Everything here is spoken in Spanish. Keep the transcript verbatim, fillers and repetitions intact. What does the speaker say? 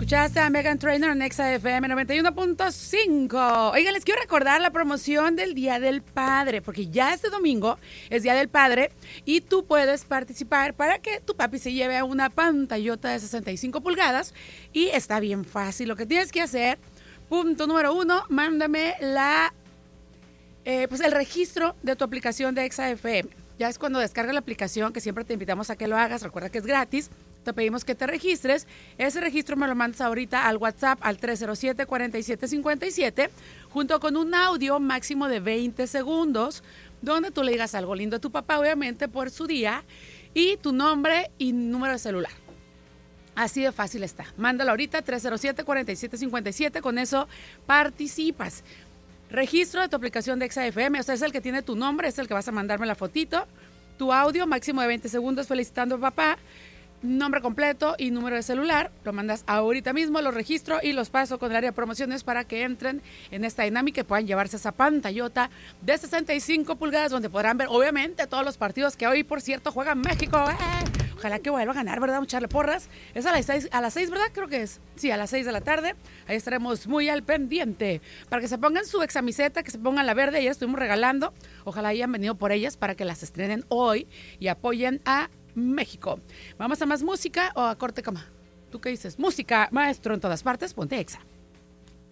Escuchaste a Meghan Trainor en Exa F M noventa y uno punto cinco. Oigan, les quiero recordar la promoción del Día del Padre, porque ya este domingo es Día del Padre y tú puedes participar para que tu papi se lleve a una pantallota de sesenta y cinco pulgadas y está bien fácil. Lo que tienes que hacer, punto número uno, mándame la, eh, pues el registro de tu aplicación de Exa F M. Ya es cuando descargas la aplicación, que siempre te invitamos a que lo hagas, recuerda que es gratis. Te pedimos que te registres. Ese registro me lo mandas ahorita al WhatsApp al tres cero siete, cuatro siete cinco siete, junto con un audio máximo de veinte segundos, donde tú le digas algo lindo a tu papá, obviamente, por su día, y tu nombre y número de celular. Así de fácil está. Mándalo ahorita, tres cero siete, cuatro siete cinco siete, con eso participas. Registro de tu aplicación de Exa F M, o sea, es el que tiene tu nombre, es el que vas a mandarme la fotito, tu audio máximo de veinte segundos felicitando a papá, nombre completo y número de celular, lo mandas ahorita mismo, lo registro y los paso con el área de promociones para que entren en esta dinámica y puedan llevarse esa pantallota de sesenta y cinco pulgadas donde podrán ver, obviamente, todos los partidos que hoy, por cierto, juega México. ¡Eh! Ojalá que vuelva a ganar, ¿verdad? Vamos a echarle porras. Es a las seis, a las seis, ¿verdad? Creo que es. Sí, a las seis de la tarde. Ahí estaremos muy al pendiente. Para que se pongan su examiseta, que se pongan la verde, ya estuvimos regalando. Ojalá hayan venido por ellas para que las estrenen hoy y apoyen a México. ¿Vamos a más música o a corte cama? ¿Tú qué dices? Música, maestro en todas partes, ponte Exa.